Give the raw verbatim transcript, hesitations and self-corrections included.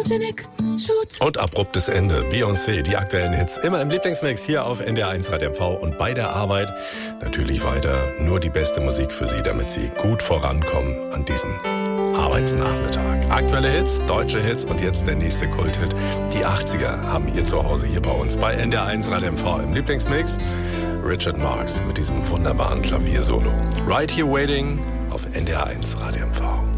Photogenic, shoot. Und abruptes Ende. Beyoncé, die aktuellen Hits. Immer im Lieblingsmix hier auf N D R eins Radio M V und bei der Arbeit natürlich weiter nur die beste Musik für Sie, damit Sie gut vorankommen an diesem Arbeitsnachmittag. Aktuelle Hits, deutsche Hits und jetzt der nächste Kulthit. Die achtziger haben ihr Zuhause hier bei uns bei N D R eins Radio M V im Lieblingsmix. Richard Marx mit diesem wunderbaren Klaviersolo. Right Here Waiting auf N D R eins Radio M V.